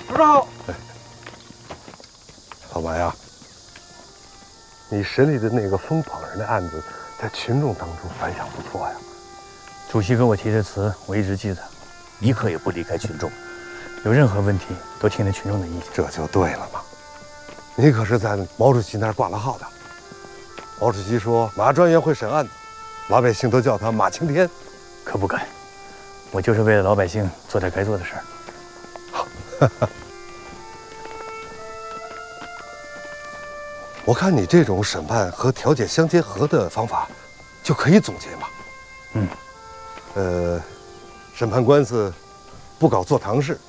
首长好。 老白呀，你审理的那个疯跑人的案子，在群众当中反响不错呀。 主席给我提的词，我一直记着，一刻也不离开群众。有任何问题都听听群众的意见， 这就对了嘛。你可是在毛主席那儿挂了号的。毛主席说马专员会审案子，老百姓都叫他马青天。 可不敢，我就是为了老百姓做点该做的事儿。 好，我看你这种审判和调解相结合的方法，就可以总结嘛。审判官司不搞坐堂事，